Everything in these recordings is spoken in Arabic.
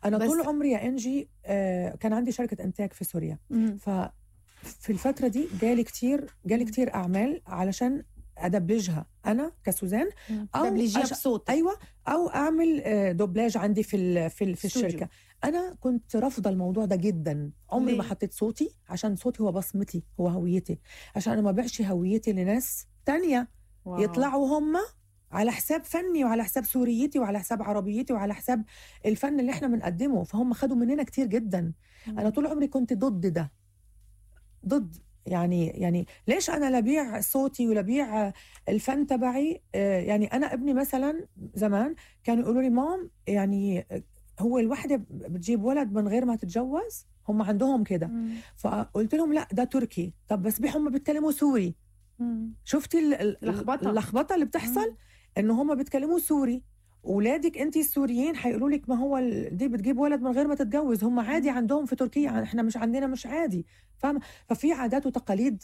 أنا طول عمري يا إنجي كان عندي شركة إنتاج في سوريا. ففي الفترة دي جالي كتير أعمال علشان أدبلجها أنا كسوزان، أو دبلجيها بصوت. أيوة، أو أعمل دوبلاج عندي في الشركة. أنا كنت رافضة الموضوع ده جدا، عمري ما حطيت صوتي، عشان صوتي هو بصمتي، هو هويتي، عشان أنا ما بيعش هويتي لناس تانية. واو. يطلعوا هم على حساب فني وعلى حساب سوريتي وعلى حساب عربيتي وعلى حساب الفن اللي احنا بنقدمه، فهم خدوا مننا كتير جدا. أنا طول عمري كنت ضد ده، ضد يعني ليش أنا لبيع صوتي ولبيع الفن تبعي؟ يعني أنا ابني مثلا زمان كانوا يقولوا لي مام، يعني هو الوحدة بتجيب ولد من غير ما تتجوز؟ هم عندهم كده. فقلت لهم لا، ده تركي. طب بس هم بيتكلموا سوري. شفتي اللخبطة اللي بتحصل؟ إنه هم بيتكلموا سوري، أولادك أنتي السوريين حيقولوا لك ما هو دي بتجيب ولد من غير ما تتجوز. هم عادي عندهم في تركيا، احنا مش عندنا مش عادي، فاهمة؟ ففي عادات وتقاليد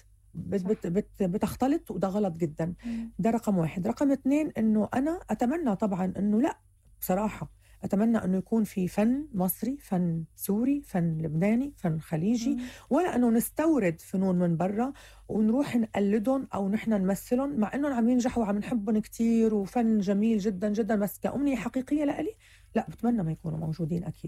بتختلط، وده غلط جدا. ده رقم واحد. رقم 2، إنه أنا أتمنى طبعا إنه لا، بصراحة أتمنى أنه يكون في فن مصري، فن سوري، فن لبناني، فن خليجي، ولا أنه نستورد فنون من برا ونروح نقلدهم أو نحن نمثلهم، مع أنهم عم ينجحوا وعم نحبهم كتير وفن جميل جدا جدا، بس كأمنية حقيقية لألي لا، بتمنى ما يكونوا موجودين أكيد.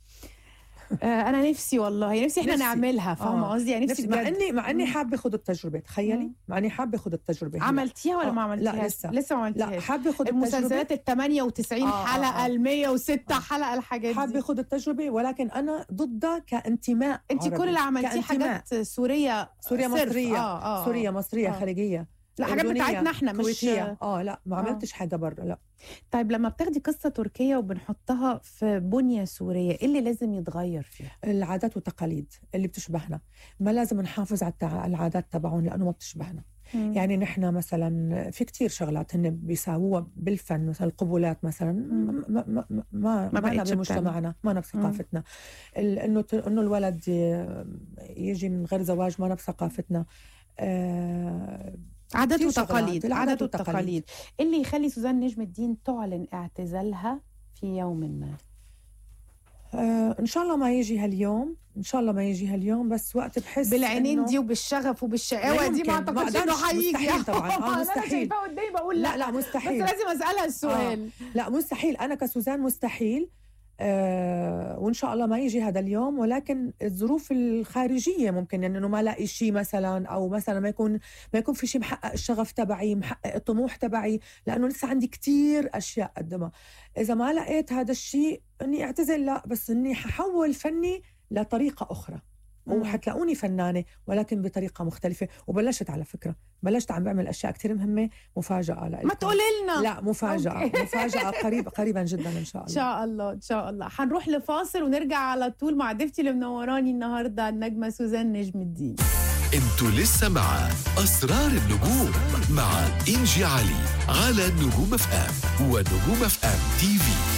انا نفسي والله، نفسي احنا نعملها، فاهمه قصدي؟ يعني نفسي مع اني حابه اخذ التجربه. تخيلي، مع اني حابه اخذ التجربه. عملتيها ولا ما عملتيهاش؟ لا لسه ما عملتيهاش. لا، حابه اخذ المسلسلات ال 98 حلقه، ال 106 حلقه، الحاجات دي حابه اخذ التجربه، ولكن انا ضدها كانتماء. انت كل اللي عملتيه حاجات سوريه مصريه. سوريه مصريه خارجيه، لا حاجات بتاعتنا احنا مش لا، ما عملتش حاجه برا. لا. طيب لما بتاخدي قصه تركيه وبنحطها في بنيه سوريه، ايه اللي لازم يتغير فيها؟ العادات والتقاليد اللي بتشبهنا، ما لازم نحافظ على العادات تبعهم لانه ما بتشبهنا. يعني نحن مثلا في كتير شغلات هن بيساووها بالفن، مثلا القبولات مثلا ما بمجتمعنا، ما بثقافتنا. انه الولد يجي من غير زواج، ما بثقافتنا. عادات وتقاليد. اللي يخلي سوزان نجم الدين تعلن اعتزالها في يوم ما؟ إن شاء الله ما يجي هاليوم، بس وقت بحس بالعينين دي وبالشغف وبالشقاوة دي ما اعتقدش انه هيجي. مستحيل طبعا. مستحيل. انا شايفاه قدامي بقول لا مستحيل، بس لازم اسالها السؤال. لا مستحيل، انا كسوزان مستحيل. وإن شاء الله ما يجي هذا اليوم، ولكن الظروف الخارجية ممكن، يعني إنه ما لاقي شيء مثلا، أو مثلا ما يكون في شيء محقق الشغف تبعي، محقق الطموح تبعي، لأنه لسه عندي كتير أشياء قدمها. إذا ما لقيت هذا الشيء إني أعتزل، لا، بس إني ححول فني لطريقة أخرى، وحتلاقوني فنانة ولكن بطريقة مختلفة. وبلشت على فكرة، عم بعمل أشياء كتير مهمة، مفاجأة لإلكم. ما تقولي لنا. لا، مفاجأة قريبا جدا إن شاء الله. إن شاء الله. هنروح لفاصل ونرجع على طول مع ضيفتي اللي منوراني النهاردة، النجمة سوزان نجم الدين. انتوا لسه مع أسرار النجوم مع إنجي علي على نجوم اف ام ونجوم اف ام تي في.